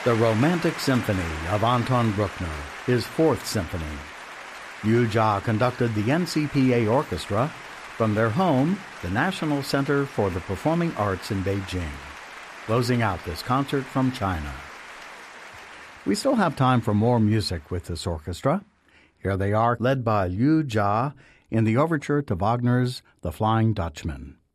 The Romantic Symphony of Anton Bruckner, his Fourth Symphony. Yu Jia conducted the NCPA Orchestra from their home, the National Center for the Performing Arts in Beijing, closing out this concert from China. We still have time for more music with this orchestra. Here they are, led by Yu Jia in the overture to Wagner's The Flying Dutchman.